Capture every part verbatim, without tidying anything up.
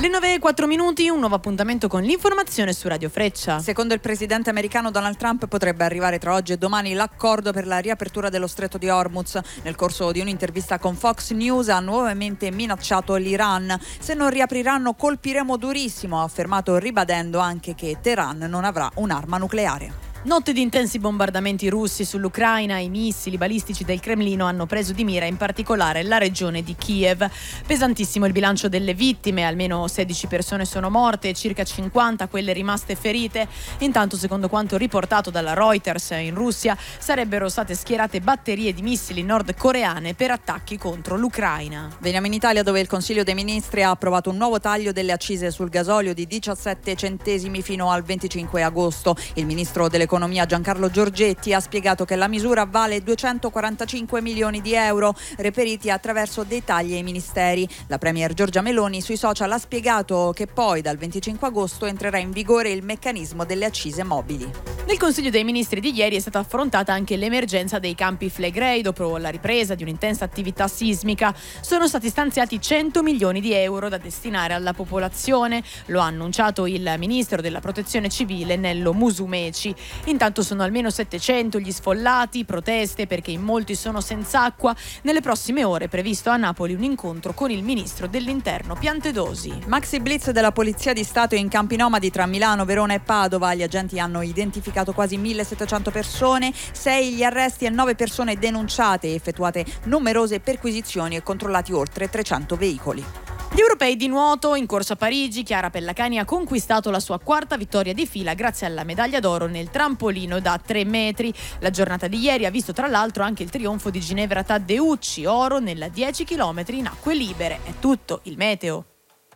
Le nove e quattro minuti, un nuovo appuntamento con l'informazione su Radio Freccia. Secondo il presidente americano Donald Trump potrebbe arrivare tra oggi e domani l'accordo per la riapertura dello stretto di Hormuz. Nel corso di un'intervista con Fox News ha nuovamente minacciato l'Iran. Se non riapriranno colpiremo durissimo, ha affermato, ribadendo anche che Teheran non avrà un'arma nucleare. Notte di intensi bombardamenti russi sull'Ucraina, i missili balistici del Cremlino hanno preso di mira in particolare la regione di Kiev. Pesantissimo il bilancio delle vittime, almeno sedici persone sono morte e circa cinquanta quelle rimaste ferite. Intanto, secondo quanto riportato dalla Reuters, in Russia sarebbero state schierate batterie di missili nordcoreane per attacchi contro l'Ucraina. Veniamo in Italia, dove il Consiglio dei Ministri ha approvato un nuovo taglio delle accise sul gasolio di diciassette centesimi fino al venticinque agosto. Il ministro delle Economia Giancarlo Giorgetti ha spiegato che la misura vale duecentoquarantacinque milioni di euro reperiti attraverso dei tagli ai ministeri. La premier Giorgia Meloni sui social ha spiegato che poi dal venticinque agosto entrerà in vigore il meccanismo delle accise mobili. Nel Consiglio dei Ministri di ieri è stata affrontata anche l'emergenza dei campi Flegrei dopo la ripresa di un'intensa attività sismica. Sono stati stanziati cento milioni di euro da destinare alla popolazione, lo ha annunciato il ministro della Protezione Civile Nello Musumeci. Intanto sono almeno settecento gli sfollati, proteste perché in molti sono senza acqua. Nelle prossime ore è previsto a Napoli un incontro con il ministro dell'Interno Piantedosi. Maxi blitz della Polizia di Stato in campi nomadi tra Milano, Verona e Padova. Gli agenti hanno identificato quasi millesettecento persone, sei gli arresti e nove persone denunciate, effettuate numerose perquisizioni e controllati oltre trecento veicoli. Gli europei di nuoto in corsa a Parigi, Chiara Pellacani ha conquistato la sua quarta vittoria di fila grazie alla medaglia d'oro nel trampolino da tre metri. La giornata di ieri ha visto tra l'altro anche il trionfo di Ginevra Taddeucci, oro nella dieci chilometri in acque libere. È tutto, il meteo.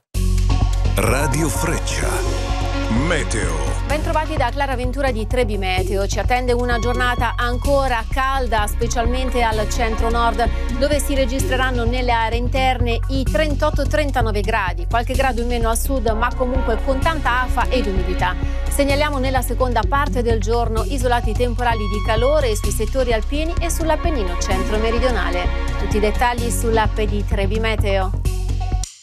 Radio Freccia. Meteo. Bentrovati da Clara Ventura di Trebi Meteo. Ci attende una giornata ancora calda, specialmente al centro-nord, dove si registreranno nelle aree interne i trentotto trentanove gradi, qualche grado in meno a sud, ma comunque con tanta afa ed umidità. Segnaliamo nella seconda parte del giorno isolati temporali di calore sui settori alpini e sull'Appennino centro-meridionale. Tutti i dettagli sull'app di Trebi Meteo.